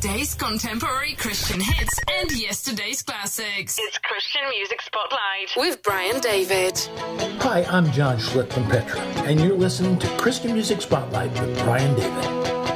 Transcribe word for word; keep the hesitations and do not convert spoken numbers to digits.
Today's contemporary Christian hits and yesterday's classics. It's Christian Music Spotlight with Brian David. Hi, I'm John Schlitt from Petra, and you're listening to Christian Music Spotlight with Brian David.